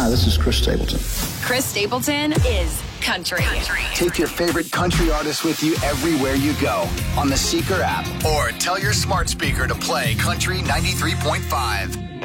Hi, this is Chris Stapleton. Chris Stapleton is country. Take your favorite country artist with you everywhere you go on the Seeker app, or tell your smart speaker to play Country 93.5.